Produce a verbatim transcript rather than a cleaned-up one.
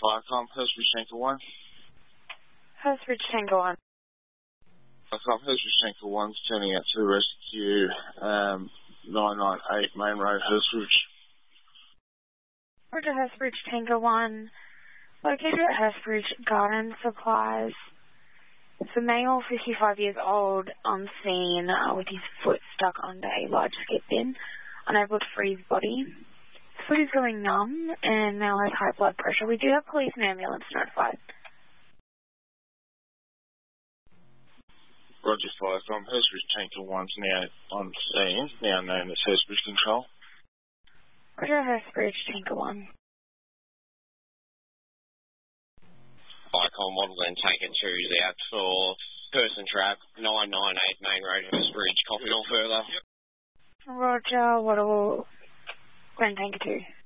Firecom, Hurstbridge Tanker one. Hurstbridge Tanker one. Firecom, Hurstbridge Tanker one's turning out to rescue um, nine nine eight Main Road, Hurstbridge. Roger, Hurstbridge Tanker one. Located at Hurstbridge Garden Supplies. It's a male, fifty-five years old, on scene uh, with his foot stuck under a large skip bin, unable to free his body. His foot is going numb and now has high blood pressure. We do have police and ambulance notified. Roger, Firecom, Hurstbridge Tanker one's now on scene, now known as Hurstbridge Control. Roger, Hurstbridge Tanker one. Icon model and Tanker two is out for person trap, nine nine eight Main Road, Hurstbridge. Copy all further. Roger, what will Glen Tanker two?